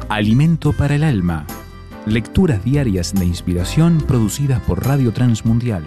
Alimento para el alma. Lecturas diarias de inspiración producidas por Radio Transmundial.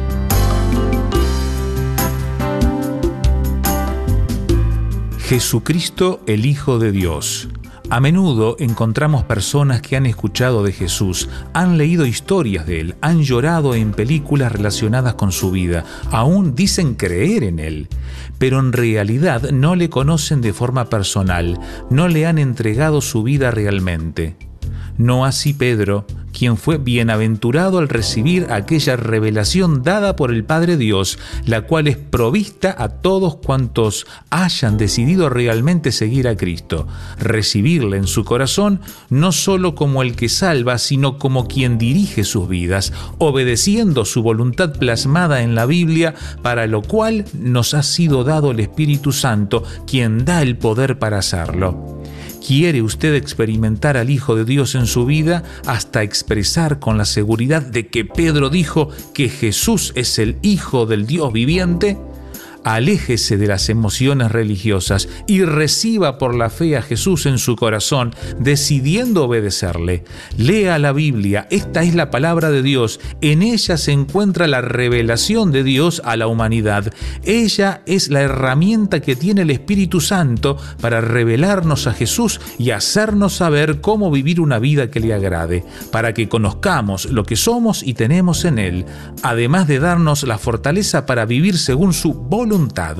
Jesucristo, el Hijo de Dios. A menudo encontramos personas que han escuchado de Jesús, han leído historias de Él, han llorado en películas relacionadas con su vida, aún dicen creer en Él, pero en realidad no le conocen de forma personal, no le han entregado su vida realmente. No así Pedro, quien fue bienaventurado al recibir aquella revelación dada por el Padre Dios, la cual es provista a todos cuantos hayan decidido realmente seguir a Cristo, recibirle en su corazón no solo como el que salva, sino como quien dirige sus vidas, obedeciendo su voluntad plasmada en la Biblia, para lo cual nos ha sido dado el Espíritu Santo, quien da el poder para hacerlo. ¿Quiere usted experimentar al Hijo de Dios en su vida hasta expresar con la seguridad de que Pedro dijo que Jesús es el Hijo del Dios viviente? Aléjese de las emociones religiosas y reciba por la fe a Jesús en su corazón, decidiendo obedecerle. Lea la Biblia, esta es la palabra de Dios. En ella se encuentra la revelación de Dios a la humanidad. Ella es la herramienta que tiene el Espíritu Santo para revelarnos a Jesús y hacernos saber cómo vivir una vida que le agrade, para que conozcamos lo que somos y tenemos en Él, además de darnos la fortaleza para vivir según su voluntad.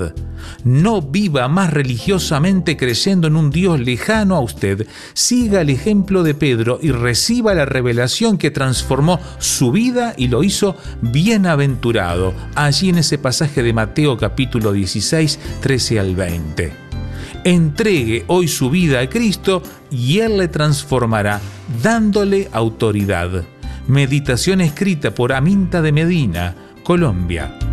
No viva más religiosamente creyendo en un Dios lejano a usted. Siga el ejemplo de Pedro y reciba la revelación que transformó su vida y lo hizo bienaventurado, allí en ese pasaje de Mateo capítulo 16, 13 al 20. Entregue hoy su vida a Cristo y Él le transformará, dándole autoridad. Meditación escrita por Aminta de Medina, Colombia.